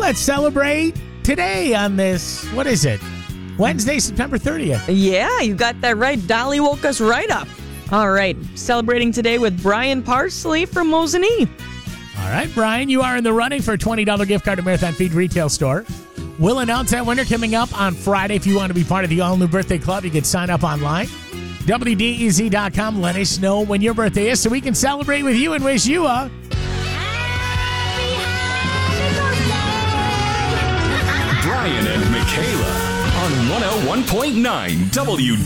let's celebrate today on this, what is it? Wednesday, September 30th. Yeah, you got that right. Dolly woke us right up. All right, celebrating today with Brian Parsley from Mosinee. All right, Brian, you are in the running for a $20 gift card to Marathon Feed Retail Store. We'll announce that winner coming up on Friday. If you want to be part of the all-new birthday club, you can sign up online. WDEZ.com. Let us know when your birthday is so we can celebrate with you and wish you a... Brian and Michaela on 101.9 WD.